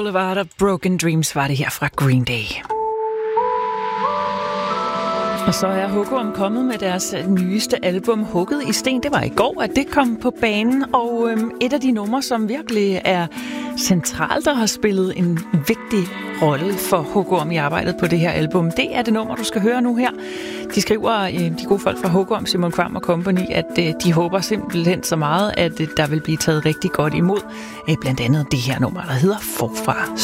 Boulevard og Broken Dreams var det her fra Green Day. Og så er Hugorm kommet med deres nyeste album, Hugget i sten. Det var i går, at det kom på banen, og et af de numre, som virkelig er centralt og har spillet en vigtig rolle for Hugorm i arbejdet på det her album, det er det nummer, du skal høre nu her. De skriver, de gode folk fra Hugorm, Simon Kvam og Company, at de håber simpelthen så meget, at der vil blive taget rigtig godt imod blandt andet det her nummer, der hedder Forfra